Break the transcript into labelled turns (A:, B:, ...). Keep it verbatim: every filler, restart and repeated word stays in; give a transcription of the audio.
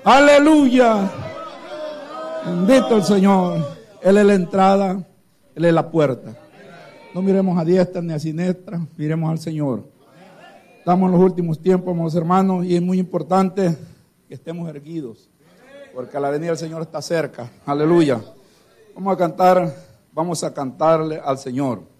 A: Aleluya. Bendito el Señor. Él es la entrada, Él es la puerta. No miremos a diestra ni a siniestra, miremos al Señor. Estamos en los últimos tiempos, amados hermanos, y es muy importante que estemos erguidos, porque la venida del Señor está cerca. Aleluya. Vamos a cantar, vamos a cantarle al Señor.